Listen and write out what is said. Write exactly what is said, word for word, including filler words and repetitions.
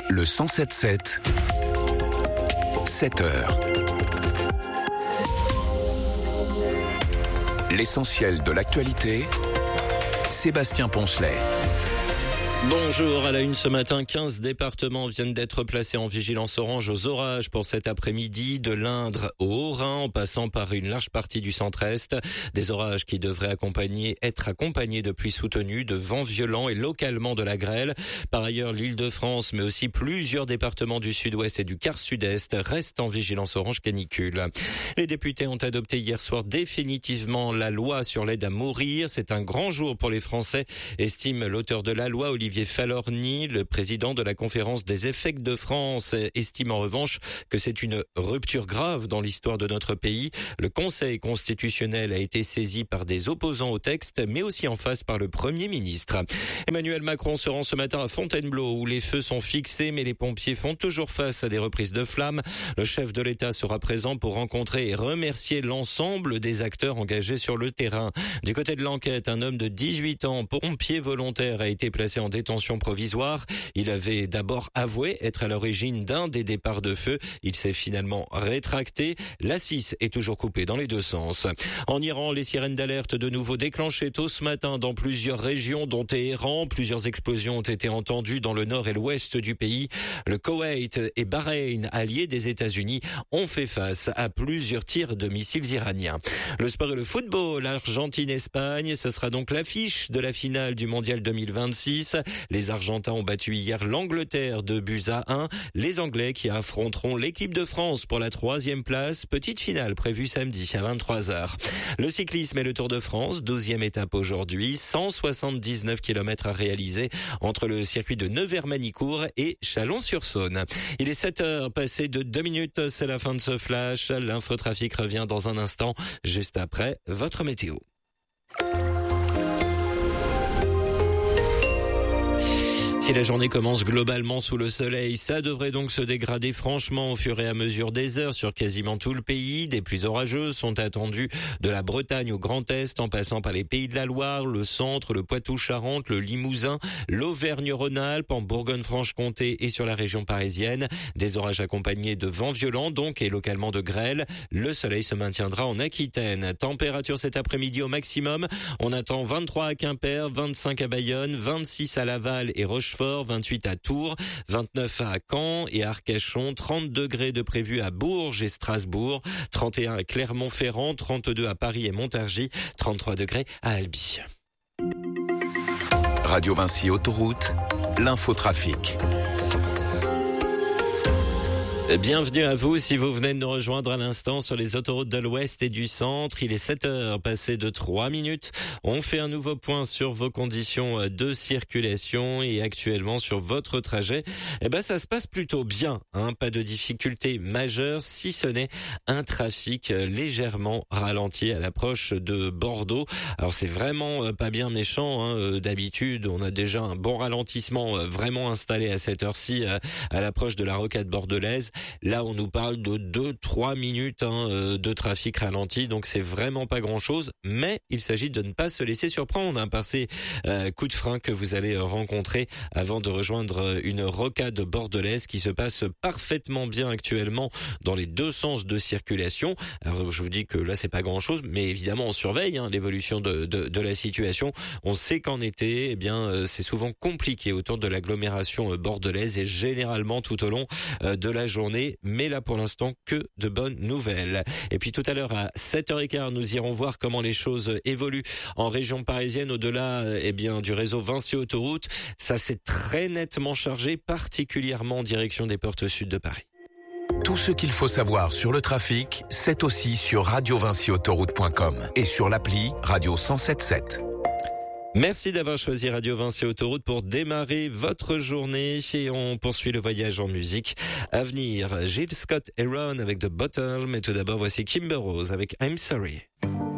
Le cent sept sept, sept heures. L'essentiel de l'actualité, Sébastien Poncelet. Bonjour, à la une ce matin, quinze départements viennent d'être placés en vigilance orange aux orages pour cet après-midi, de l'Indre au Haut-Rhin, en passant par une large partie du centre-est. Des orages qui devraient accompagner, être accompagnés de pluies soutenues, de vents violents et localement de la grêle. Par ailleurs, l'Île-de-France, mais aussi plusieurs départements du sud-ouest et du quart sud-est restent en vigilance orange canicule. Les députés ont adopté hier soir définitivement la loi sur l'aide à mourir. C'est un grand jour pour les Français, estime l'auteur de la loi, Olivier Olivier Falorni, le président de la conférence des évêques de France, estime en revanche que c'est une rupture grave dans l'histoire de notre pays. Le Conseil constitutionnel a été saisi par des opposants au texte, mais aussi en face par le Premier ministre. Emmanuel Macron se rend ce matin à Fontainebleau, où les feux sont fixés, mais les pompiers font toujours face à des reprises de flammes. Le chef de l'État sera présent pour rencontrer et remercier l'ensemble des acteurs engagés sur le terrain. Du côté de l'enquête, un homme de dix-huit ans, pompier volontaire, a été placé en détention provisoire. Il avait d'abord avoué être à l'origine d'un des départs de feu. Il s'est finalement rétracté. La six est toujours coupée dans les deux sens. En Iran, les sirènes d'alerte de nouveau déclenchées tôt ce matin dans plusieurs régions, dont Téhéran. Plusieurs explosions ont été entendues dans le nord et l'ouest du pays. Le Koweït et Bahreïn, alliés des États-Unis, ont fait face à plusieurs tirs de missiles iraniens. Le sport et le football, Argentine-Espagne, ce sera donc l'affiche de la finale du mondial deux mille vingt-six. Les Argentins ont battu hier l'Angleterre de buts à un. Les Anglais qui affronteront l'équipe de France pour la troisième place. Petite finale prévue samedi à vingt-trois heures. Le cyclisme et le Tour de France, douzième étape aujourd'hui. cent soixante-dix-neuf kilomètres à réaliser entre le circuit de Nevers-Manicourt et Chalon-sur-Saône. Il est sept heures, passé de deux minutes. C'est la fin de ce flash. L'infotrafic revient dans un instant, juste après votre météo. Si la journée commence globalement sous le soleil, ça devrait donc se dégrader franchement au fur et à mesure des heures sur quasiment tout le pays. Des pluies orageuses sont attendues de la Bretagne au Grand Est, en passant par les Pays de la Loire, le centre, le Poitou-Charentes, le Limousin, l'Auvergne-Rhône-Alpes, en Bourgogne-Franche-Comté et sur la région parisienne. Des orages accompagnés de vents violents donc et localement de grêle. Le soleil se maintiendra en Aquitaine. Température cet après-midi au maximum. On attend vingt-trois à Quimper, vingt-cinq à Bayonne, vingt-six à Laval et Rochefort, vingt-huit à Tours, vingt-neuf à Caen et Arcachon, trente degrés de prévu à Bourges et Strasbourg, trente et un à Clermont-Ferrand, trente-deux à Paris et Montargis, trente-trois degrés à Albi. Radio Vinci Autoroute, l'infotrafic. Bienvenue à vous si vous venez de nous rejoindre à l'instant sur les autoroutes de l'Ouest et du Centre. Il est sept heures, passé de trois minutes. On fait un nouveau point sur vos conditions de circulation et actuellement sur votre trajet. Eh ben, ça se passe plutôt bien, hein. Pas de difficultés majeures, si ce n'est un trafic légèrement ralenti à l'approche de Bordeaux. Alors, c'est vraiment pas bien méchant, hein. D'habitude, on a déjà un bon ralentissement vraiment installé à cette heure-ci à l'approche de la rocade bordelaise. Là, on nous parle de deux trois minutes hein, de trafic ralenti, donc c'est vraiment pas grand-chose. Mais il s'agit de ne pas se laisser surprendre hein, par ces euh, coups de frein que vous allez rencontrer avant de rejoindre une rocade bordelaise qui se passe parfaitement bien actuellement dans les deux sens de circulation. Alors, je vous dis que là, c'est pas grand-chose, mais évidemment, on surveille hein, l'évolution de, de, de la situation. On sait qu'en été, eh bien, euh, c'est souvent compliqué autour de l'agglomération bordelaise et généralement tout au long euh, de la journée. Mais là pour l'instant que de bonnes nouvelles. Et puis tout à l'heure à sept heures quinze, nous irons voir comment les choses évoluent en région parisienne au-delà eh bien du réseau Vinci Autoroute. Ça s'est très nettement chargé, particulièrement en direction des portes sud de Paris. Tout ce qu'il faut savoir sur le trafic, c'est aussi sur radio vinci autoroute point com et sur l'appli Radio cent sept sept. Merci d'avoir choisi Radio Vinci Autoroute pour démarrer votre journée et on poursuit le voyage en musique. À venir, Jill Scott et Ron avec The Bottle, mais tout d'abord voici Kimber Rose avec I'm Sorry.